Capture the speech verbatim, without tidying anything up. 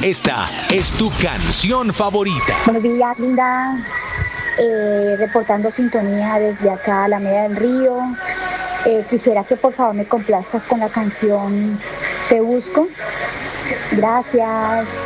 Esta es tu canción favorita. Buenos días, linda. Eh, reportando sintonía desde acá, la Media del Río. Eh, quisiera que por favor me complazcas con la canción Te Busco. Gracias.